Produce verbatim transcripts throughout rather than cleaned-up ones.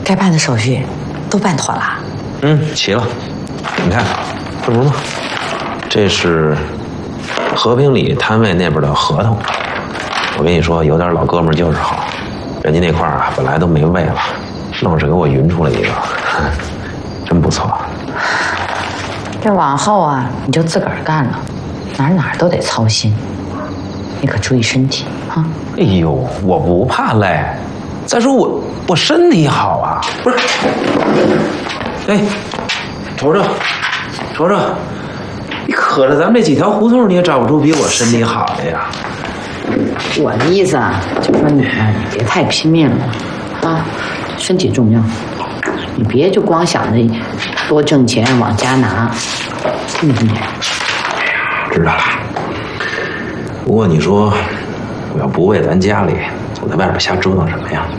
该办的手续都办妥了。 嗯，齐了。你看，这不是吗？这是和平里摊位那边的合同。我跟你说，有点老哥们就是好，人家那块啊本来都没位了，愣是给我匀出来一个，真不错。 这往后啊，你就自个儿干了，哪哪都得操心，你可注意身体啊！ 哎呦，我不怕累，再说我我身体好啊，不是？哎，瞅瞅，瞅瞅，你可着咱们这几条胡同你也找不出比我身体好的呀。 我的意思啊，就说你呢，你别太拼命了啊，身体重要，你别就光想着多挣钱往家拿，听没听见？ 知道了。不过你说，我要不为咱家里，我在外边瞎折腾什么呀？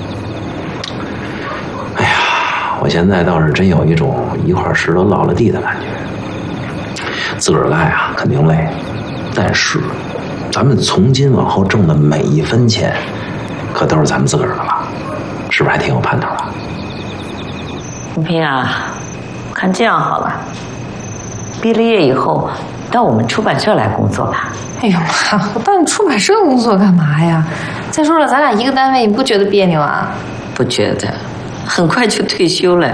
哎呀，我现在倒是真有一种一块石头落了地的感觉。自个儿干啊，肯定累，但是咱们从今往后挣的每一分钱，可都是咱们自个儿的了，是不是还挺有盼头的？ 平平啊，看这样好了，毕了业以后到我们出版社来工作吧。 哎呀妈，我到你出版社工作干嘛呀？再说了，咱俩一个单位，你不觉得别扭啊？ 不觉得，很快就退休了。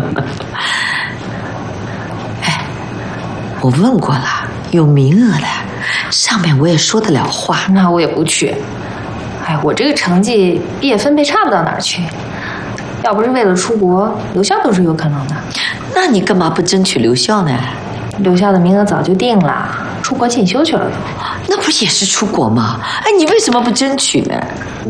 哎，我问过了，有名额的，上面我也说得了话。 那我也不去。哎，我这个成绩，毕业分配差不到哪儿去。要不是为了出国，留校都是有可能的。 那你干嘛不争取留校呢？ 留校的名额早就定了，出国进修去了都。 那不也是出国吗？哎，你为什么不争取呢？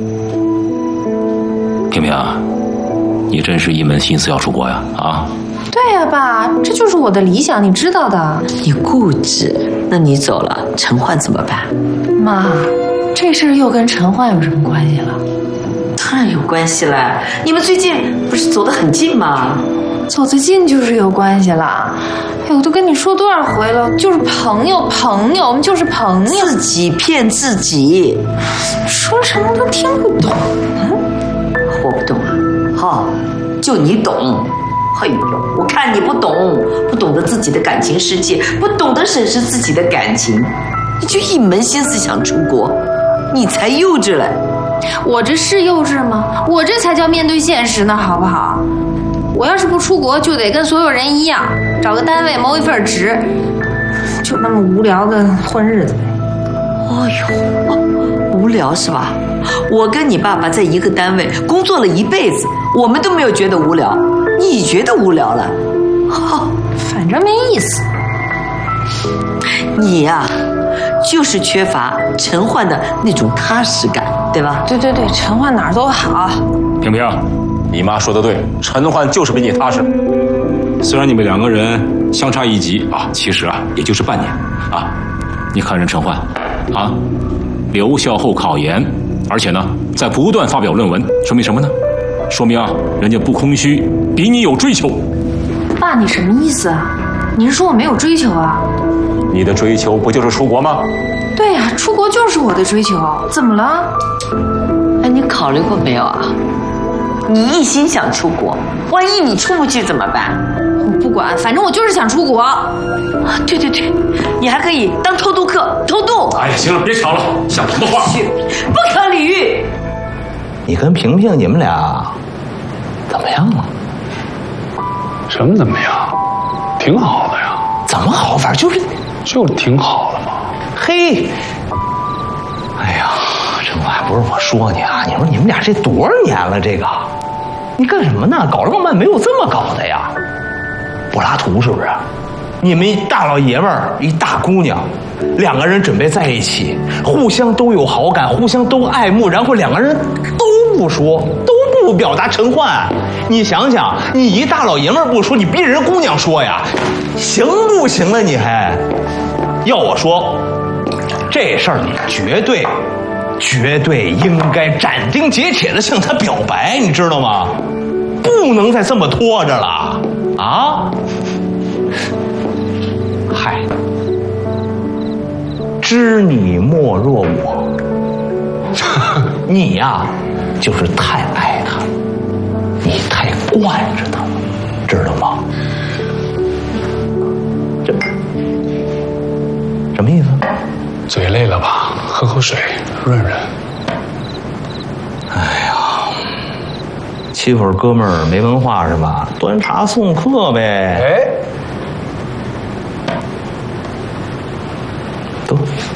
平平，你真是一门心思要出国呀？啊？ 对呀，爸，这就是我的理想，你知道的。 你固执，那你走了，陈焕怎么办？ 妈，这事儿又跟陈焕有什么关系了？ 当然有关系了，你们最近不是走得很近吗？ 走得近就是有关系了。哎，我都跟你说多少回了，就是朋友，朋友，我们就是朋友。 自己骗自己， 说什么都听不懂。 嗯，我不懂啊。好，就你懂。哎呦，我看你不懂，不懂得自己的感情世界，不懂得审视自己的感情，你就一门心思想出国，你才幼稚嘞。 我这是幼稚吗？我这才叫面对现实呢，好不好？我要是不出国，就得跟所有人一样，找个单位谋一份职，就那么无聊的混日子呗。 哎呦，无聊是吧？我跟你爸爸在一个单位工作了一辈子，我们都没有觉得无聊，你觉得无聊了？ 好，反正没意思。 你呀、啊，就是缺乏陈焕的那种踏实感，对吧？ 对对对，陈焕哪儿都好。 平平，你妈说的对，陈焕就是比你踏实。虽然你们两个人相差一级啊，其实啊也就是半年啊。你看人陈焕啊，留校后考研，而且呢在不断发表论文，说明什么呢？说明啊人家不空虚，比你有追求。 爸，你什么意思啊？你是说我没有追求啊？ 你的追求不就是出国吗？ 对呀、啊，出国就是我的追求，怎么了？ 哎，你考虑过没有啊？你一心想出国，万一你出不去怎么办？ 我不管，反正我就是想出国。 啊，对对对，你还可以当偷渡客，偷渡。 哎呀，行了，别吵了，像什么话？ 不可理喻。 你跟萍萍你们俩怎么样了？ 什么怎么样？挺好的呀。 怎么好法？就是就是挺好的嘛。 嘿，哎呀，这我还不是我说你啊！你说你们俩这多少年了？这个，你干什么呢？搞浪漫没有这么搞的呀？柏拉图是不是？你们一大老爷们儿，一大姑娘，两个人准备在一起，互相都有好感，互相都爱慕，然后两个人都不说，都不表达陈焕。你想想，你一大老爷们儿不说，你逼人姑娘说呀，行不行了？你还要我说，这事儿你绝对绝对应该斩钉截铁的向他表白，你知道吗？不能再这么拖着了啊！嗨，知你莫若我，你呀、啊，就是太爱他，你太过惯着他，知道吗？这什么意思？ 嘴累了吧？喝口水润润。 哎呀，欺负哥们儿没文化是吧？端茶送客呗。 哎， 都。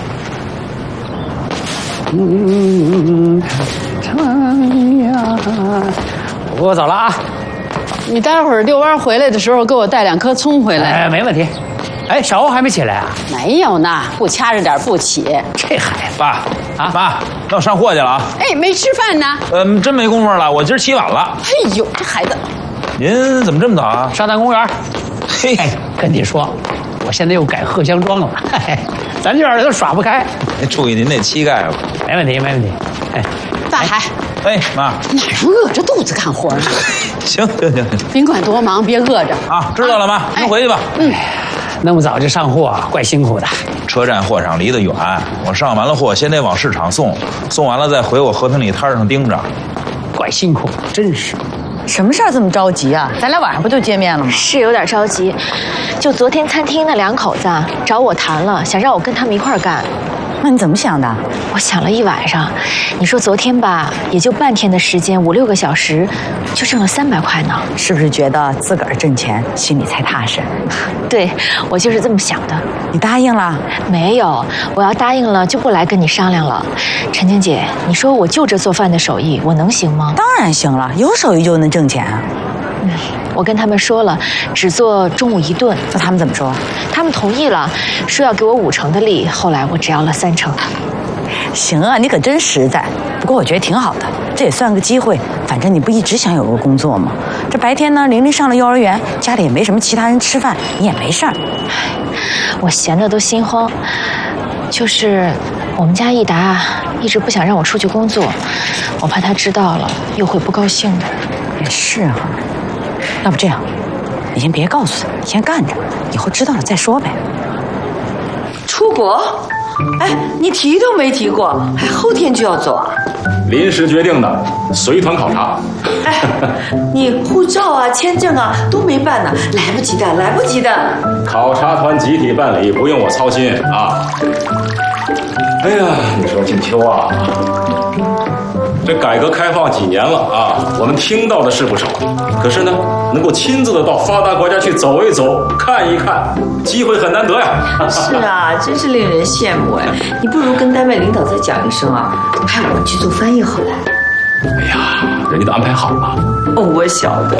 嗯，长呀，我走了啊！你待会儿遛弯回来的时候，给我带两颗葱回来。 哎，没问题。哎，小欧还没起来啊？ 没有呢，不掐着点不起。 这孩子， 爸啊，妈，那我上货去了啊。 哎，没吃饭呢？ 嗯，真没工夫了，我今儿起晚了。 哎呦，这孩子， 您怎么这么早啊？ 上趟公园。 嘿， 跟你说，我现在又改荷香妆了，嘿嘿，咱这儿都耍不开。 注意您那膝盖吧。 没问题，没问题。哎， 大海， 哎，妈， 哪能饿着肚子干活呢？ 行行行， 甭管多忙，别饿着啊。知道了，妈，您回去吧。 嗯。 那么早就上货，怪辛苦的。 车站货场离得远，我上完了货，先得往市场送，送完了再回我和平里摊上盯着。 怪辛苦，真是。 什么事儿这么着急啊？咱俩晚上不就见面了吗？ 是有点着急，就昨天餐厅那两口子找我谈了，想让我跟他们一块儿干。 那你怎么想的？ 我想了一晚上，你说昨天吧，也就半天的时间，五六个小时，就挣了三百块呢。 是不是觉得自个儿挣钱心里才踏实？ 对，我就是这么想的。 你答应了？ 没有，我要答应了就不来跟你商量了。陈静姐，你说我就这做饭的手艺，我能行吗？ 当然行了，有手艺就能挣钱啊。 嗯，我跟他们说了，只做中午一顿。 那他们怎么说？ 他们同意了，说要给我五成的利。后来我只要了三成。 行啊，你可真实在。不过我觉得挺好的，这也算个机会。反正你不一直想有个工作吗？这白天呢，玲玲上了幼儿园，家里也没什么其他人吃饭，你也没事儿。 我闲得都心慌。就是我们家益达一直不想让我出去工作，我怕他知道了又会不高兴的。 也是啊。要不这样，你先别告诉他，你先干着，以后知道了再说呗。 出国？哎，你提都没提过，还后天就要走啊？ 临时决定的，随团考察。 哎，你护照啊、签证啊都没办呢，来不及的，来不及的。 考察团集体办理，不用我操心啊。哎呀，你说静秋啊，这改革开放几年了啊，我们听到的是不少，可是呢，能够亲自的到发达国家去走一走、看一看，机会很难得呀。 是啊，真是令人羡慕哎！你不如跟单位领导再讲一声啊，派我去做翻译好了。 哎呀，人家都安排好了。 哦，我晓得。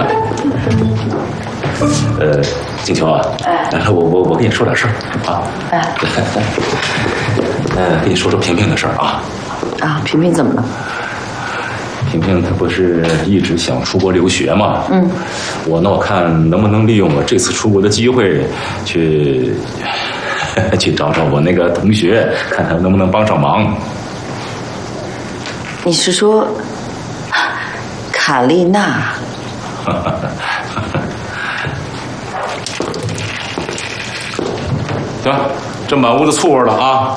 呃，静秋啊， 哎， 我我我跟你说点事儿啊。 哎， 呃，跟你说说萍萍的事儿啊。 啊，萍萍怎么了？ 萍萍她不是一直想出国留学吗？ 嗯， 我那我看能不能利用我这次出国的机会，去去找找我那个同学，看看能不能帮上忙。 你是说卡丽娜？ 行，这满屋子醋味了啊！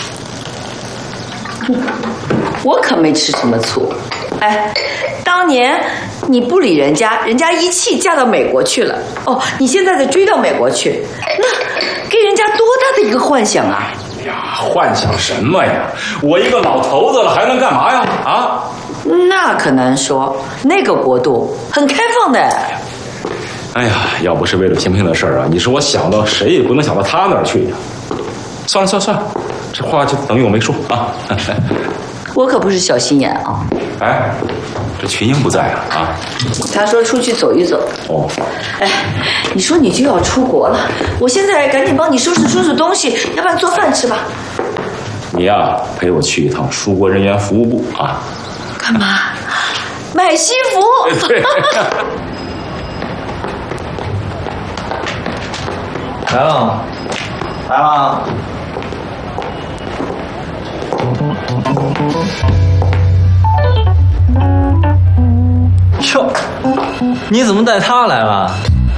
我可没吃什么醋。哎，当年你不理人家，人家一气嫁到美国去了。哦，你现在再追到美国去，那给人家多大的一个幻想啊！ 呀，幻想什么呀？我一个老头子了，还能干嘛呀？啊？ 那可难说，那个国度很开放的。 哎呀，要不是为了萍萍的事儿啊，你说我想到谁也不能想到他那儿去呀。算了算了算了，这话就等于我没说啊。 我可不是小心眼啊。 哎，这群英不在啊啊。 他说出去走一走。 哦。 哎，你说你就要出国了，我现在赶紧帮你收拾收拾东西，要不然做饭吃吧。 你呀，陪我去一趟出国人员服务部啊。 干嘛？买西服。 对。 来了，来了。哟，你怎么带他来了？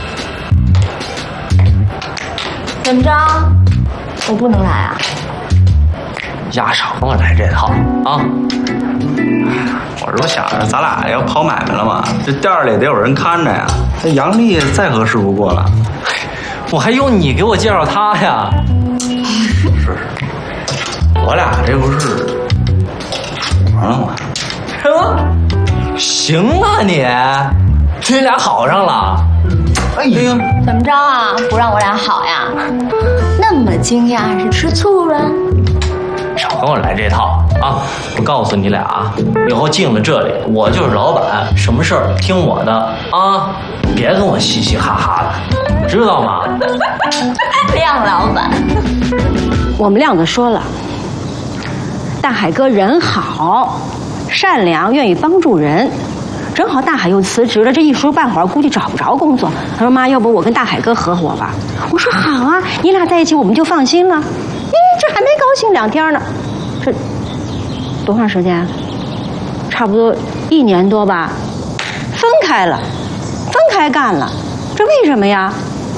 怎么着？我不能来啊？ 压场了来这套啊！我我这不想着咱俩要跑买卖了吗？这店里得有人看着呀。这杨丽再合适不过了。 我还用你给我介绍他呀？ 是是，我俩这不是完了吗？ 什么？行啊你，你俩好上了？哎呀， 怎么着啊？不让我俩好呀？那么惊讶是吃醋了？ 少跟我来这套啊！我告诉你俩啊，以后进了这里，我就是老板，什么事儿听我的啊，别跟我嘻嘻哈哈的，知道吗？ 亮老板， 我们亮子说了，大海哥人好，善良，愿意帮助人。正好大海又辞职了，这一时半会儿估计找不着工作。他说：“妈，要不我跟大海哥合伙吧？”我说：“好啊，你俩在一起我们就放心了。”咦，这还没高兴两天呢，这多长时间？差不多一年多吧，分开了，分开干了，这为什么呀？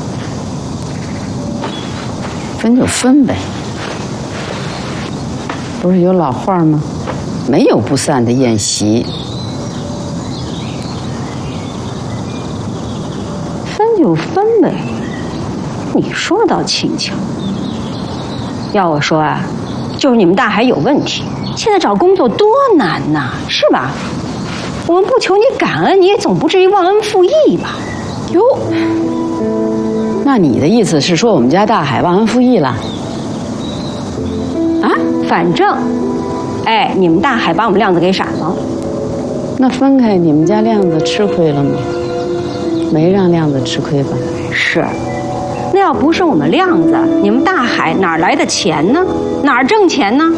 分就分呗，不是有老话吗？没有不散的宴席。 分就分呗，你说的倒轻巧。要我说啊，就是你们大海有问题。现在找工作多难呐，是吧？我们不求你感恩，你也总不至于忘恩负义吧？ 哟，那你的意思是说我们家大海忘恩负义了？ 啊，反正，哎，你们大海把我们亮子给闪了。 那分开，你们家亮子吃亏了吗？没让亮子吃亏吧？ 是，那要不是我们亮子，你们大海哪来的钱呢？哪儿挣钱呢？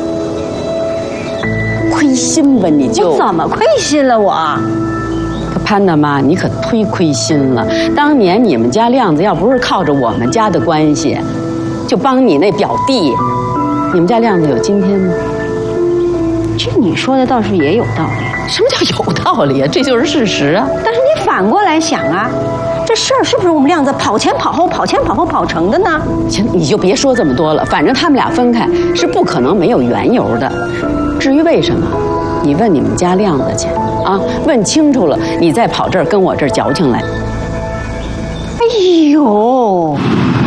亏心吧你就？ 我怎么亏心了我？ 可潘大妈，你可忒亏心了。当年你们家亮子要不是靠着我们家的关系，就帮你那表弟，你们家亮子有今天吗？ 这你说的倒是也有道理。 什么叫有道理啊？这就是事实啊。 但是你反过来想啊，这事儿是不是我们亮子跑前跑后、跑前跑后跑成的呢？ 行，你就别说这么多了。反正他们俩分开是不可能没有缘由的。至于为什么，你问你们家亮子去啊，问清楚了，你再跑这儿跟我这儿矫情来。 哎呦！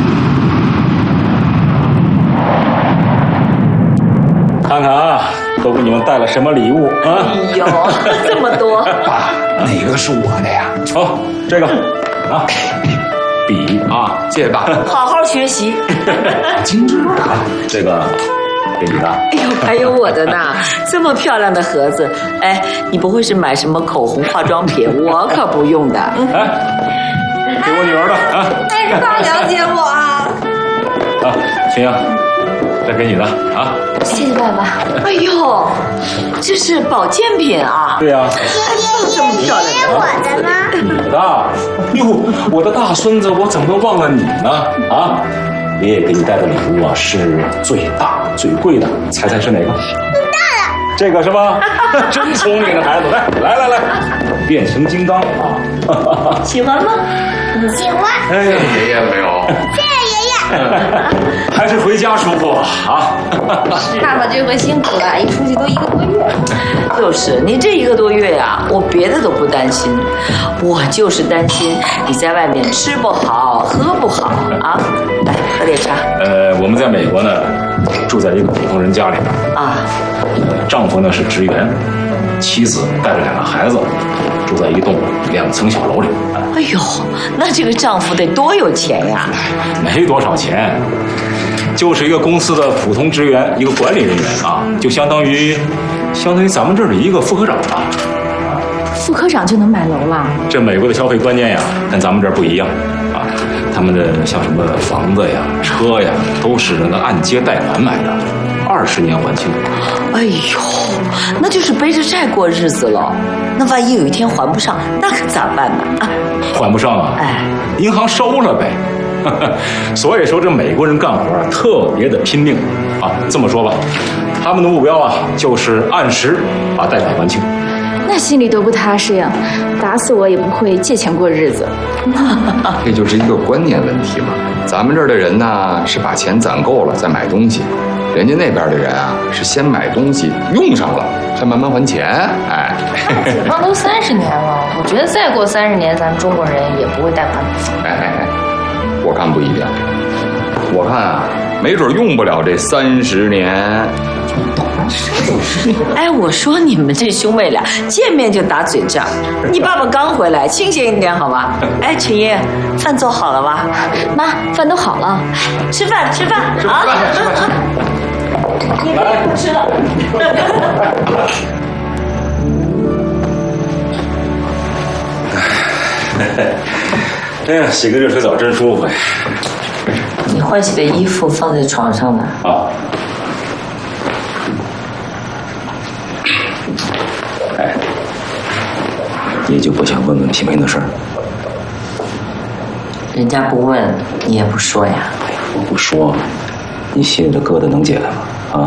看看啊，都给你们带了什么礼物啊？ 哎呦，这么多！ 爸，哪个是我的呀？ 好，这个啊，笔啊， 谢谢爸，好好学习， 精致啊。这个给你的。 哎呦，还有我的呢，这么漂亮的盒子，哎，你不会是买什么口红、化妆品？我可不用的。 哎，给我女儿的啊。 哎，你好了解我啊。 啊，秦阳。这给你的啊， 谢谢爸爸。 哎呦，这是保健品啊！ 对呀、啊， 这么漂亮的， 我的呢？ 你的，哟，我的大孙子，我怎么能忘了你呢？啊，爷爷给你带的礼物啊，是最大最贵的，猜猜是哪个？大的，这个是吧？真聪明的孩子，来来来来，变形金刚啊！ 喜欢吗？ 喜欢。 哎，爷爷没有。 谢谢爷爷。 还是回家舒服啊！ 爸爸这回辛苦了，一出去都一个多月。 就是你这一个多月呀、啊，我别的都不担心，我就是担心你在外面吃不好喝不好啊。来喝点茶。 呃，我们在美国呢，住在一个普通人家里边啊。 丈夫呢是职员，妻子带着两个孩子，住在一栋两层小楼里。 哎呦，那这个丈夫得多有钱呀！ 没多少钱，就是一个公司的普通职员，一个管理人员啊，就相当于相当于咱们这儿的一个副科长吧。 副科长就能买楼了？ 这美国的消费观念呀，跟咱们这儿不一样啊。他们的像什么房子呀、车呀，都是那个按揭贷款买的，二十年还清。 哎呦，那就是背着债过日子了。那万一有一天还不上，那可咋办呢？啊， 还不上啊？哎，银行收了呗。所以说，这美国人干活啊，特别的拼命啊。这么说吧，他们的目标啊，就是按时把贷款还清。 那心里多不踏实呀！打死我也不会借钱过日子。 这就是一个观念问题嘛。咱们这儿的人呢，是把钱攒够了再买东西， 人家那边的人啊，是先买东西用上了，再慢慢还钱。哎， 解放都三十年了，我觉得再过三十年，咱们中国人也不会贷款买房。 哎哎哎，我看不一定，我看啊，没准用不了这三十年。 哎，我说你们这兄妹俩见面就打嘴仗，你爸爸刚回来，清醒一点好吧？哎，群英，饭做好了吧？ 妈，饭都好了， 吃饭吃饭啊！ 吃饭吃饭吃饭。 你别不吃了。 哎呀，洗个热水澡真舒服呀！ 你换洗的衣服放在床上呢。 啊。哎，你就不想问问平平的事儿？ 人家不问，你也不说呀。 哎呀，我不说，你心里的疙瘩能解开吗？啊？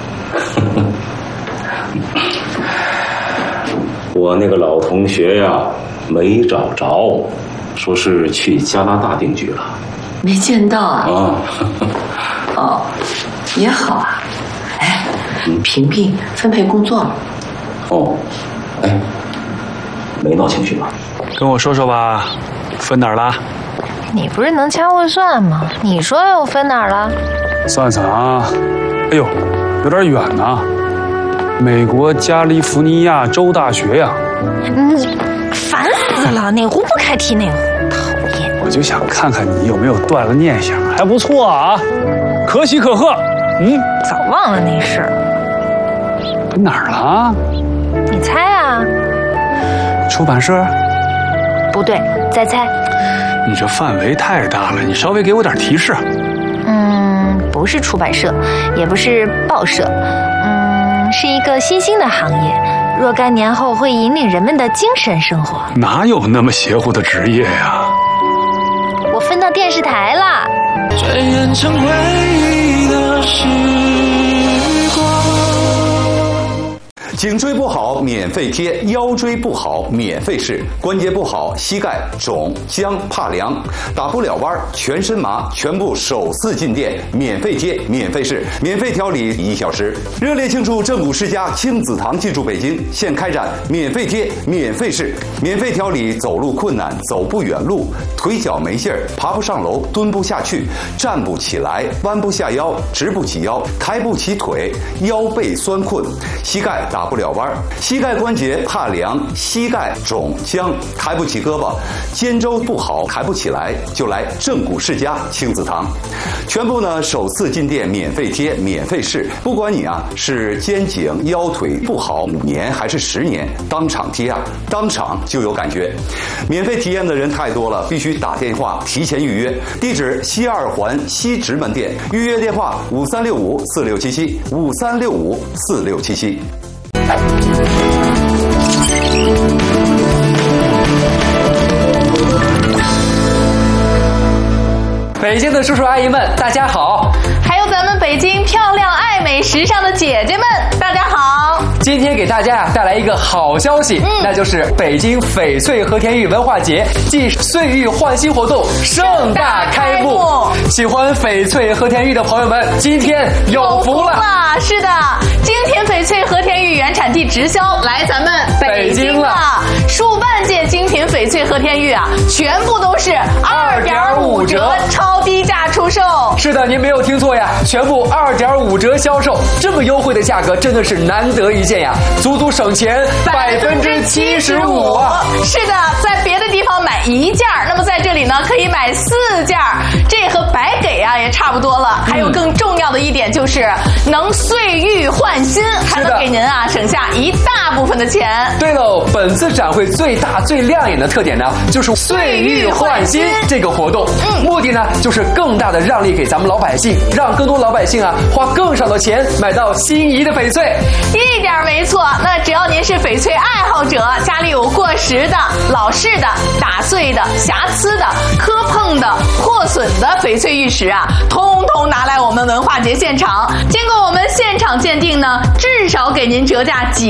我那个老同学呀，没找着，说是去加拿大定居了。 没见到啊？ 啊。 哦，也好啊。哎，平平分配工作了。 哦，哎，没闹情绪吧？ 跟我说说吧，分哪儿了？ 你不是能掐会算吗？你说又分哪儿了？ 算算啊，哎呦，有点远呢。美国加利福尼亚州大学呀。 你烦死了，哪壶不开提哪壶，讨厌。 我就想看看你有没有断了念想，还不错啊，可喜可贺。嗯， 早忘了那事儿。 跟哪儿了？ 你猜啊？ 出版社？ 不对，再猜。 你这范围太大了，你稍微给我点提示。 嗯，不是出版社，也不是报社，嗯，是一个新兴的行业，若干年后会引领人们的精神生活。 哪有那么邪乎的职业呀？ 我分到电视台了。 转眼成回忆的时光。 颈椎不好免费贴，腰椎不好免费试，关节不好膝盖肿僵怕凉打不了弯全身麻，全部首次进店免费贴免费试，免费调理一小时。热烈庆祝正骨世家亲子堂进驻北京，现开展免费贴免费试，免费调理走路困难走不远路，腿脚没劲儿爬不上楼蹲不下去站不起来弯不下腰直不起腰抬不起腿腰背酸困膝盖打不了弯，膝盖关节怕凉，膝盖肿僵，抬不起胳膊，肩周不好，抬不起来，就来正骨世家亲子堂。全部呢首次进店免费贴免费试，不管你啊是肩颈腰腿不好五年还是十年，当场贴啊，当场就有感觉。免费体验的人太多了，必须打电话提前预约。地址西二环西直门店，预约电话五三六五四六七七五三六五四六七七。 北京的叔叔阿姨们，大家好！ 还有咱们北京漂亮、爱美、时尚的姐姐们，大家好！ 今天给大家呀带来一个好消息，嗯、那就是北京翡翠和田玉文化节暨岁玉焕新活动盛大开幕。喜欢翡翠和田玉的朋友们，今天有福了！ 是的，精品翡翠和田玉原产地直销来咱们北京了，数万件精品翡翠和田玉啊，全部都是二点五折超低价出售。 是的，您没有听错呀，全部二点五折销售，这么优惠的价格真的是难得一见呀，足足省钱百分之七十五啊！ 是的，在别的地方买一件，那么在这里呢可以买四件，这和白给啊也差不多了。还有更重要的一点就是能岁玉焕新，还能给您啊省下一大部分的钱。 对喽，本次展会最大最亮眼的特点呢，就是岁玉焕新这个活动，嗯，目的呢就是更大的让利给咱们老百姓，让更多老百姓啊花更少的钱买到心仪的翡翠。 一点没错，那只要您是翡翠爱好者，家里有过时的、老式的、打碎的、瑕疵的、磕碰的、破损的翡翠玉石啊，通通拿来我们文化节现场，经过我们现场鉴定呢，至少给您折价几千元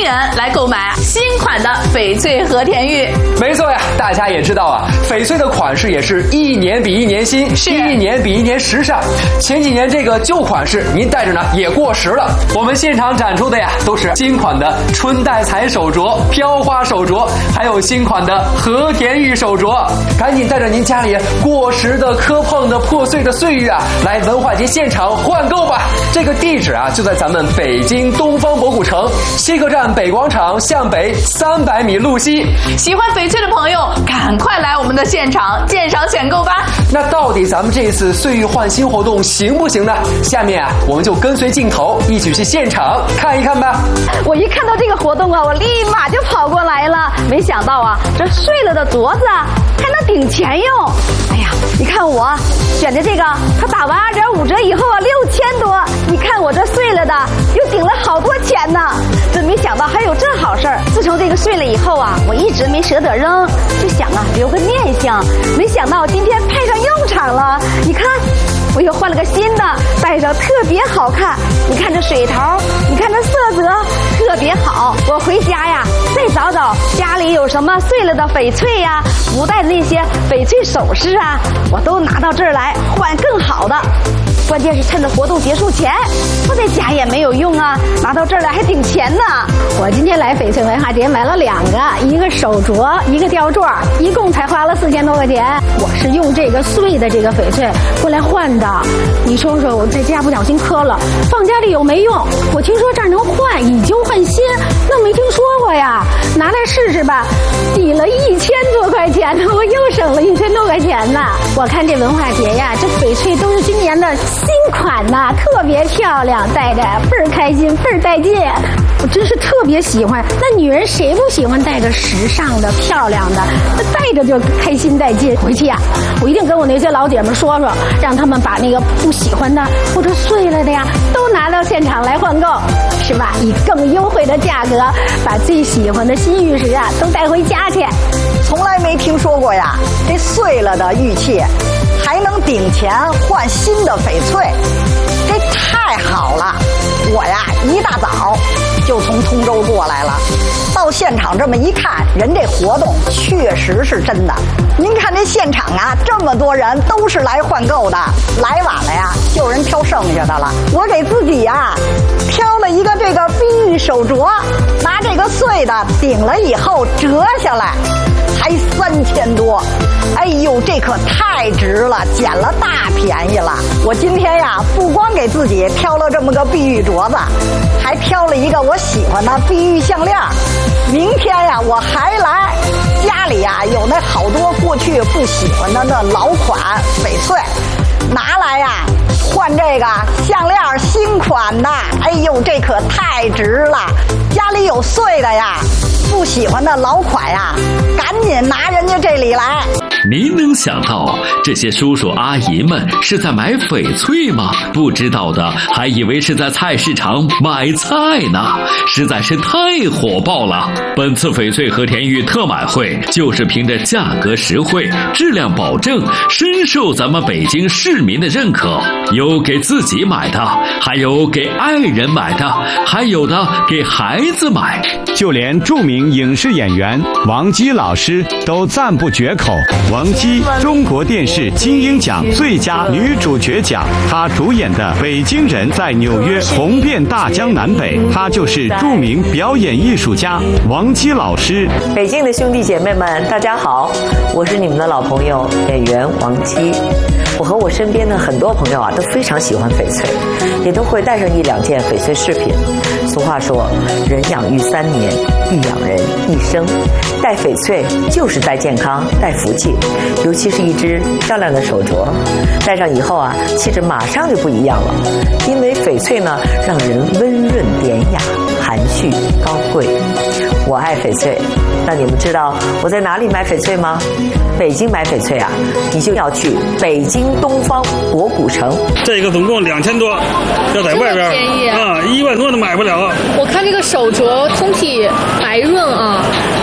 元来购买新款的翡翠和田玉。 没错呀，大家也知道啊，翡翠的款式也是一年比一年新，是一年比一年时尚。前几年这个旧款式您戴着呢也过时了，我们现场展出的呀都是新款的春带彩手镯、飘花手镯，还有新款的和田玉手镯。赶紧带着您家里过时的、磕碰的、破碎的岁月啊，来文化节现场换购吧。这个地址啊就在咱们北京东方博古城西客站北广场向北三百米路西。 喜欢翡翠的朋友，赶快来我们的现场鉴赏选购吧。 那到底咱们这次岁月换新活动行不行呢？下面啊，我们就跟随镜头一起去现场看一看吧。 我一看到这个活动啊，我立马就跑过来了。没想到啊，这碎了的镯子啊还能顶钱用。哎呀，你看我选的这个，它打完二点五折以后啊，六千多。你看我这碎了的，又顶了好多钱呢。真没想到还有这好事儿。自从这个碎了以后啊，我一直没舍得扔，就想啊留个念想。没想到今天派上用场了。你看，我又换了个新的，戴上特别好看。你看这水头，你看这色泽，特别好。我回家呀，再找找家里有什么碎了的翡翠呀、不戴的那些翡翠首饰啊，我都拿到这儿来换更好的。关键是趁着活动结束前，我在家也没有用啊，拿到这儿来还顶钱呢。我今天来翡翠文化节买了两个，一个手镯，一个吊坠，一共才花了四千多块钱。我是用这个碎的这个翡翠过来换的。你说说，我在家不小心磕了，放家里有没用？我听说这儿能换，以旧换新，那没听说过呀。拿来试试吧，抵了一千多块钱呢，我又省了一千多块钱呢。我看这文化节呀，这翡翠都是今年的新款呐，特别漂亮，戴着倍儿开心，倍儿带劲。我真是特别喜欢。那女人谁不喜欢戴着时尚的、漂亮的？那戴着就开心带劲。回去呀、啊，我一定跟我那些老姐们说说，让他们把那个不喜欢的或者碎了的呀，都拿到现场来换购，是吧？以更优惠的价格，把最喜欢的新玉石啊都带回家去。 从来没听说过呀，这碎了的玉器还能顶钱换新的翡翠，这太好了！我呀一大早就从通州过来了，到现场这么一看，人这活动确实是真的。您看这现场啊，这么多人都是来换购的，来晚了呀，就有人挑剩下的了。我给自己呀挑了一个这个碧玉手镯，拿这个碎的顶了以后折下来，才三千多。哎呦，这可太值了，捡了大便宜了。我今天呀，不光给自己挑了这么个碧玉镯子，还挑了一个我喜欢的碧玉项链。明天呀，我还来。家里呀有那好多过去不喜欢的那老款翡翠，拿来呀换这个项链新款的。哎呦，这可太值了！家里有碎的呀，不喜欢的老款呀，赶紧拿人家这里来。 您能想到这些叔叔阿姨们是在买翡翠吗？不知道的还以为是在菜市场买菜呢，实在是太火爆了。本次翡翠和田玉特买会就是凭着价格实惠、质量保证，深受咱们北京市民的认可。有给自己买的，还有给爱人买的，还有的给孩子买。 就连著名影视演员王姬老师都赞不绝口。王姬，中国电视金鹰奖最佳女主角奖，她主演的《北京人》在纽约红遍大江南北。她就是著名表演艺术家王姬老师。 北京的兄弟姐妹们，大家好，我是你们的老朋友演员王姬。我和我身边的很多朋友啊，都非常喜欢翡翠，也都会带上一两件翡翠饰品。俗话说，人养育三年，玉养人一生。戴翡翠就是带健康、带福气，尤其是一只漂亮的手镯，戴上以后啊，气质马上就不一样了。因为翡翠呢，让人温润典雅、含蓄高贵。我爱翡翠，那你们知道我在哪里买翡翠吗？北京买翡翠啊，你就要去北京东方博古城。 这个总共两千多，要在外边便宜啊，一万多都买不了。 我看这个手镯通体白润啊，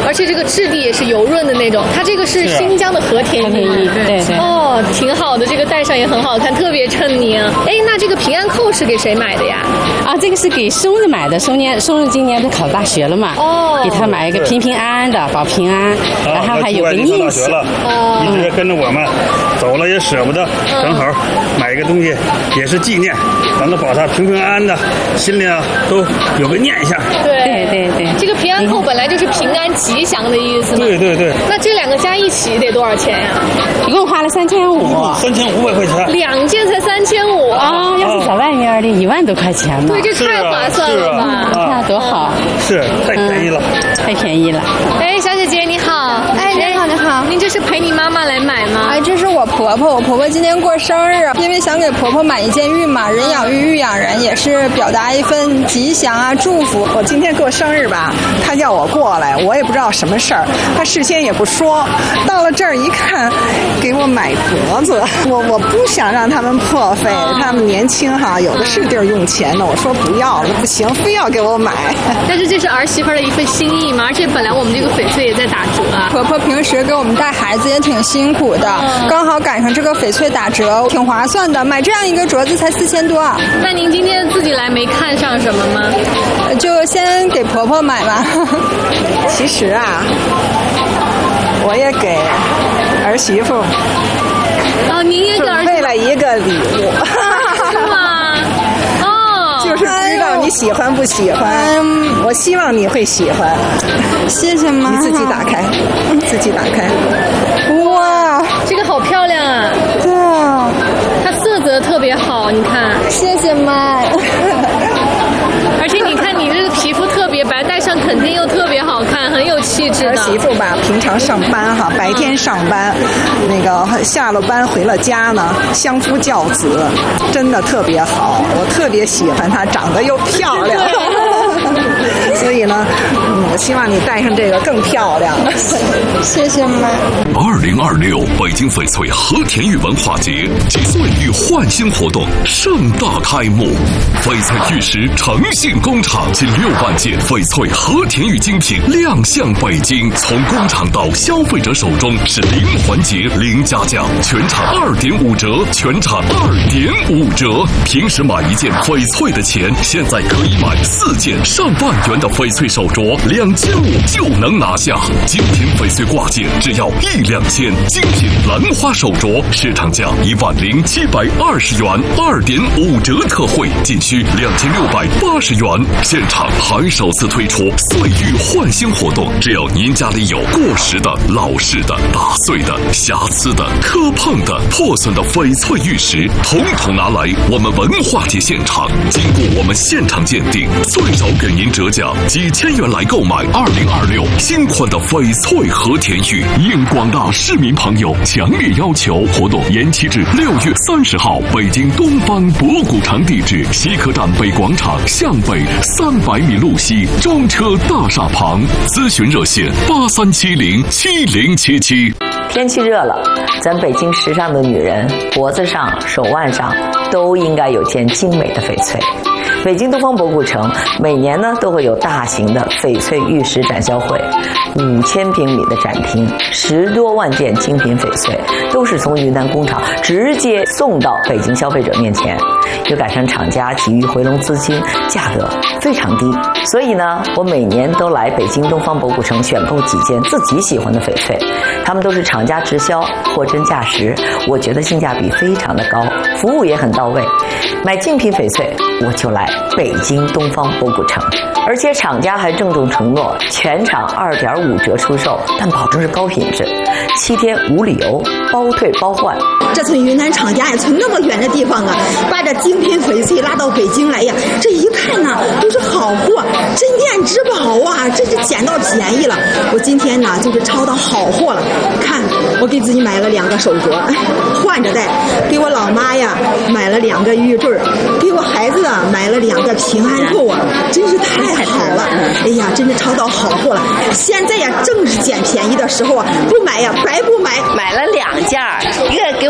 而且这个质地也是油润的那种。它这个是新疆的和田玉， 对对。 哦，挺好的，这个戴上也很好看，特别衬您。哎，那这个平安扣是给谁买的呀？ 啊，这个是给松子买的，松年松子今年不考大学了嘛？哦，给他买一个平平安安的，保平安，然后还有个印记。哦，一直跟着我们走了也舍不得，正好买一个东西也是纪念，咱们保他平平安安的，心里啊都有个念想。 对对对， 这个平安扣本来就是平安吉祥的意思嘛。 对对对。 那这两个加一起得多少钱呀？ 一共花了三千五。 三千五百块钱。 两件才三千五啊！要是在外面的，一万多块钱呢。 对，这太划算了吧？ 你看多好。 是，太便宜了， 太便宜了。 哎，小姐姐你好。 哎，你好，你好。 您这是陪你妈妈来买吗？ 哎，这是我婆婆，我婆婆今年过生日，因为想给婆婆买一件玉嘛，人养玉，玉养人，也是表达一份吉祥啊，祝福。 我今天过生日吧，她叫我过来，我也不知道什么事儿，她事先也不说，到了这儿一看，给我买镯子，我我不想让他们破费，他们年轻哈，有的是地儿用钱的，我说不要了，不行，非要给我买。 但是这是儿媳妇的一份心意嘛，而且本来我们这个翡翠也在打折啊。 婆婆平时给我们带孩子也挺辛苦的，嗯、刚好赶上这个翡翠打折，挺划算的。买这样一个镯子才四千多。 那您今天自己来没看上什么吗？ 就先给婆婆买吧。 其实啊，我也给儿媳妇哦，您也给儿媳妇准备了一个礼物。 是吗？哦， 就是知道你喜欢不喜欢，嗯、我希望你会喜欢。 谢谢妈妈。 你自己打开，自己打开。 哇， 这个好漂亮啊！ 对啊， 它色泽特别好，你看。 谢谢妈。 而且你看你这个皮肤特别白，戴上肯定又特别好看，很有气质的。 儿媳妇吧，平常上班哈，白天上班，那个下了班回了家呢，相夫教子，真的特别好，我特别喜欢她，长得又漂亮。所以呢，嗯，我希望你戴上这个更漂亮。 谢谢妈。 二零二六北京翡翠和田玉文化节及岁玉焕新活动盛大开幕，翡翠玉石诚信工厂近六万件翡翠和田玉精品亮相北京，从工厂到消费者手中是零环节零加价，全场二点五折，全场二点五折。平时买一件翡翠的钱，现在可以买四件上万元的翡翠手镯，两千五就能拿下。精品翡翠挂件只要一两千，精品兰花手镯市场价一万零七百二十元，二点五折特惠，仅需两千六百八十元。现场还首次推出岁玉焕新活动，只要您家里有过时的、老式的、打碎的、瑕疵的、磕碰的、破损的翡翠玉石，统统拿来我们文化节现场，经过我们现场鉴定，最少给您折价几千元来购买二零二六新款的翡翠和田玉。应广大市民朋友强烈要求，活动延期至六月三十号。北京东方博古城地址：西客站北广场向北三百米路西中车大厦旁。咨询热线：八三七零七零七七。 天气热了，咱北京时尚的女人脖子上、手腕上都应该有件精美的翡翠。北京东方博古城每年呢都会有大型的翡翠玉石展销会，五千平米的展厅，十多万件精品翡翠都是从云南工厂直接送到北京消费者面前，又赶上厂家急于回笼资金，价格非常低，所以呢，我每年都来北京东方博古城选购几件自己喜欢的翡翠，他们都是厂家直销，货真价实，我觉得性价比非常的高，服务也很到位。买精品翡翠，我就来北京东方博古城，而且厂家还郑重承诺全场二点五折出售，但保证是高品质，七天无理由，包退包换。 这从云南厂家呀，从那么远的地方啊，把这精品翡翠拉到北京来呀，这一看呢都是好货，镇店之宝啊，这是捡到便宜了。我今天呢就是抄到好货了，看我给自己买了两个手镯，换着戴；给我老妈呀买了两个玉坠，给我孩子啊买了两个平安扣啊，真是太好了！哎呀，真是抄到好货了。现在呀正是捡便宜的时候啊，不买呀白不买。 买了两件，一个给我买一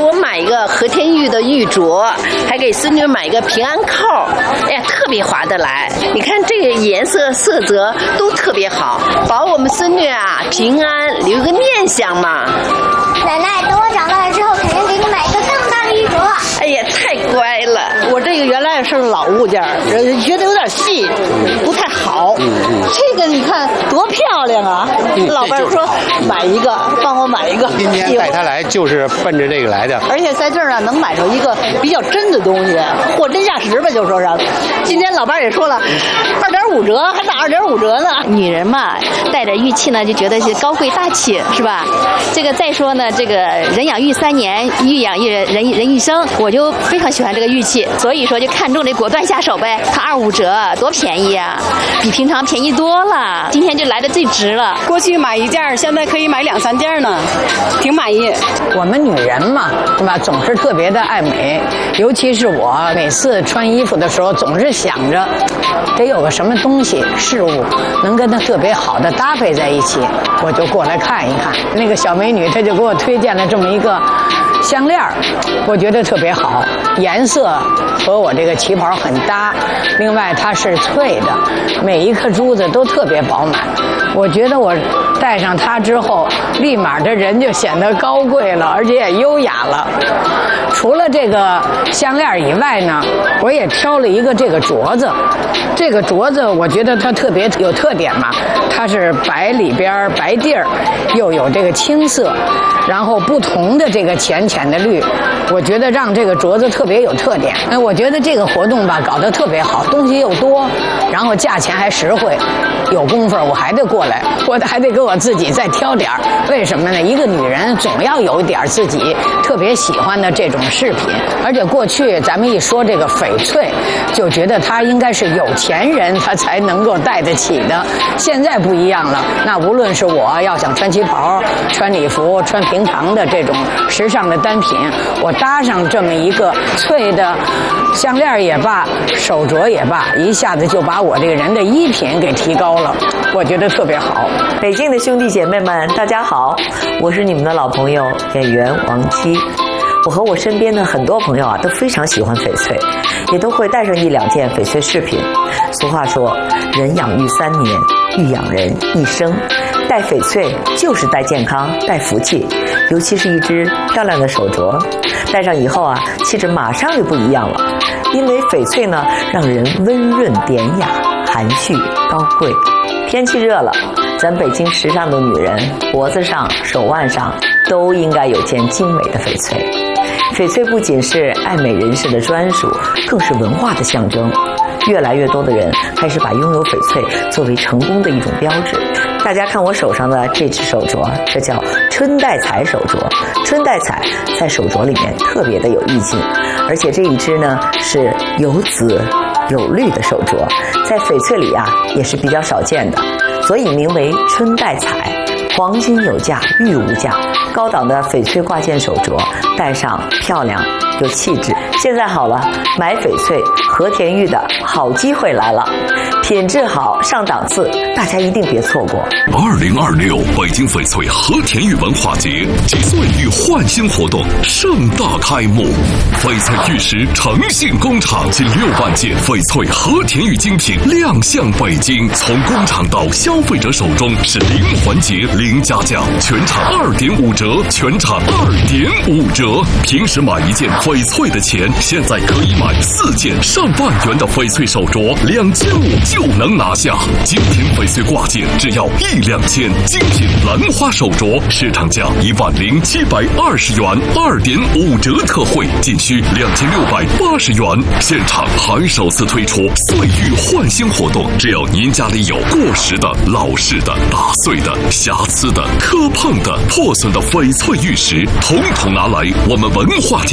个和田玉的玉镯，还给孙女买一个平安扣，哎呀，特别划得来。你看这个颜色色泽都特别好，保我们孙女啊平安，留个念想嘛。 奶奶，等我长大了之后，肯定给你买一个更大的玉镯。 哎呀，太乖了！ 我这个原来是老物件，觉得有点细，不太好。这个你看多漂亮啊！老伴说买一个，帮我买一个。 今天带他来就是奔着这个来的。 而且在这儿啊，能买着一个比较真的东西，货真价实吧，就说是。今天老伴也说了，二点五折，还打二点五折呢。 女人嘛，带着玉器呢，就觉得是高贵大气，是吧？这个再说呢，这个人养玉三年，玉养一人，人人一生，我就非常喜欢这个玉器，所以说就看中这果断下手呗。它二五折，多便宜啊，比平常便宜多了。今天就来的最值了。 过去买一件，现在可以买两三件呢，挺满意。 我们女人嘛，是吧，总是特别的爱美，尤其是我，每次穿衣服的时候，总是想着得有个什么东西事物能跟它特别好的搭配在一起，我就过来看一看。那个小美女她就给我推荐了这么一个项链，我觉得特别好，颜色和我这个旗袍很搭，另外它是脆的，每一颗珠子都特别饱满。我觉得我戴上它之后，立马这人就显得高贵了，而且也优雅了。除了这个项链以外呢，我也挑了一个这个镯子。这个镯子我觉得它特别有特点嘛，它是白里边白地儿，又有这个青色，然后不同的这个浅浅的绿，我觉得让这个镯子特别有特点。哎，我觉得这个活动吧搞得特别好，东西又多，然后价钱还实惠。有功夫我还得过来，我还得给我自己再挑点儿。为什么呢？一个女人总要有一点自己特别喜欢的这种饰品，而且过去咱们一说这个翡翠，就觉得它应该是有钱人他才能够戴得起的。现在不一样了，那无论是我要想穿旗袍、穿礼服、穿平常的这种时尚的单品，我搭上这么一个翠的项链也罢，手镯也罢，一下子就把我这个人的衣品给提高了，我觉得特别好。 北京的兄弟姐妹们，大家好，我是你们的老朋友演员王姬。我和我身边的很多朋友啊，都非常喜欢翡翠，也都会带上一两件翡翠饰品。俗话说，人养玉三年，玉养人一生。戴翡翠就是带健康、带福气，尤其是一只漂亮的手镯，戴上以后啊，气质马上就不一样了。因为翡翠呢，让人温润典雅、含蓄高贵。天气热了，咱北京时尚的女人脖子上、手腕上都应该有件精美的翡翠。翡翠不仅是爱美人士的专属，更是文化的象征。越来越多的人开始把拥有翡翠作为成功的一种标志。大家看我手上的这只手镯，这叫春带彩手镯。春带彩在手镯里面特别的有意境，而且这一只呢是有紫有绿的手镯，在翡翠里啊也是比较少见的，所以名为春带彩。黄金有价，玉无价，高档的翡翠挂件手镯，戴上漂亮有气质。现在好了，买翡翠和田玉的好机会来了，品质好，上档次，大家一定别错过。 二零二六北京翡翠和田玉文化节及岁玉焕新活动盛大开幕，翡翠玉石诚信工厂近六万件翡翠和田玉精品亮相北京，从工厂到消费者手中是零环节、零加价，全场二点五折，全场二点五折。平时买一件翡翠的钱，现在可以买四件上万元的翡翠手镯，两千五就能拿下。精品翡翠挂件只要一两千，精品兰花手镯市场价一万零七百二十元，二点五折特惠，仅需两千六百八十元。现场还首次推出岁玉焕新活动，只要您家里有过时的、老式的、打碎的、瑕疵的、磕碰的、破损的翡翠玉石，统统拿来我们文化节现场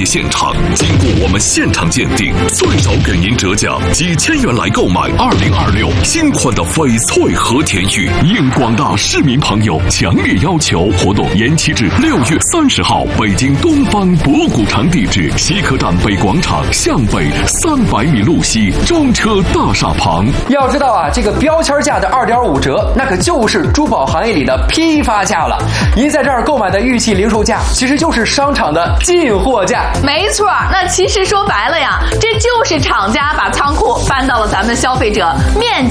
厂，经过我们现场鉴定，最少给您折价几千元来购买二零二六新款的翡翠和田玉。应广大市民朋友强烈要求，活动延期至六月三十号。北京东方博古城地址：西客站北广场向北三百米路西中车大厦旁。 要知道啊，这个标签价的二点五折，那可就是珠宝行业里的批发价了。您在这儿购买的玉器零售价，其实就是商场的进货价。 没错，那其实说白了呀，这就是厂家把仓库搬到了咱们消费者面